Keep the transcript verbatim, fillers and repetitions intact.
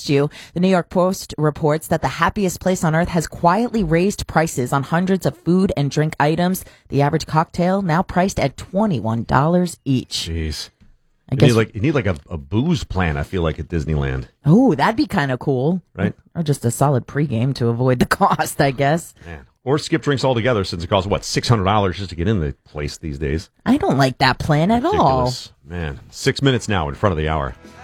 cost you. The New York Post reports that the happiest place on earth has quietly raised prices on hundreds of food and drink items. The average cocktail now priced at twenty-one dollars each. Jeez. I You guess. need like, you need like a, a booze plan, I feel like, at Disneyland. Oh, that'd be kind of cool. Right. Or just a solid pregame to avoid the cost, I guess. Man. Or skip drinks altogether since it costs, what, six hundred dollars just to get in the place these days. I don't like that plan at all. Ridiculous. Man. Six minutes now in front of the hour.